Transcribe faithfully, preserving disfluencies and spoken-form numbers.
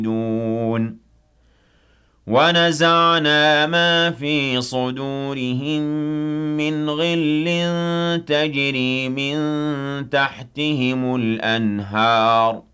دون ونزعنا ما في صدورهم من غل تجري من تحتهم الأنهار